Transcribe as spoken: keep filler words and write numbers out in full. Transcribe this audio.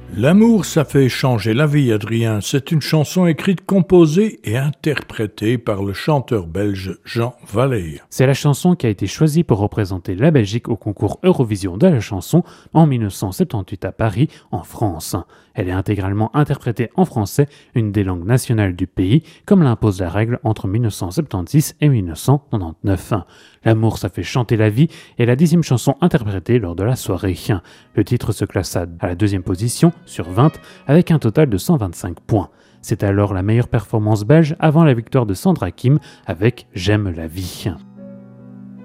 L'amour, ça fait changer la vie, Adrien. C'est une chanson écrite, composée et interprétée par le chanteur belge Jean Valère. C'est la chanson qui a été choisie pour représenter la Belgique au concours Eurovision de la chanson en dix-neuf cent soixante-dix-huit à Paris, en France. Elle est intégralement interprétée en français, une des langues nationales du pays, comme l'impose la règle entre dix-neuf cent soixante-seize et dix-neuf cent quatre-vingt-dix-neuf. L'amour, ça fait chanter la vie est la dixième chanson interprétée lors de la soirée. Le titre se classa à la deuxième position sur vingt avec un total de cent vingt-cinq points. C'est alors la meilleure performance belge avant la victoire de Sandra Kim avec J'aime la vie.